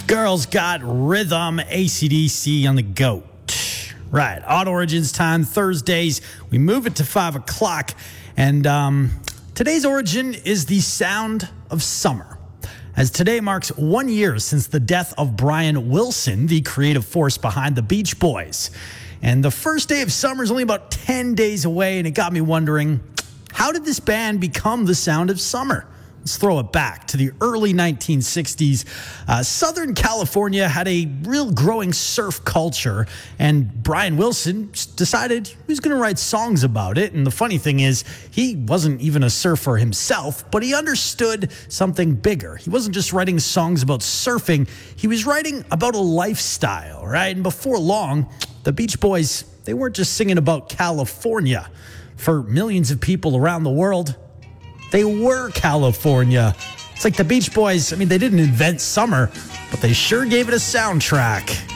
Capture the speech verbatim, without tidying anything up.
Girls Got Rhythm, A C D C on the GOAT. Right, Odd Origins time, Thursdays. We move it to five o'clock. And um, today's origin is the sound of summer. As today marks one year since the death of Brian Wilson, the creative force behind the Beach Boys. And the first day of summer is only about ten days away, and it got me wondering, how did this band become the sound of summer? Let's throw it back to the early nineteen sixties. Uh, Southern California had a real growing surf culture, and Brian Wilson decided he was going to write songs about it. And the funny thing is, he wasn't even a surfer himself, but he understood something bigger. He wasn't just writing songs about surfing, he was writing about a lifestyle, right? And before long, the Beach Boys, they weren't just singing about California. For millions of people around the world, they were California. It's like the Beach Boys, I mean, they didn't invent summer, but they sure gave it a soundtrack.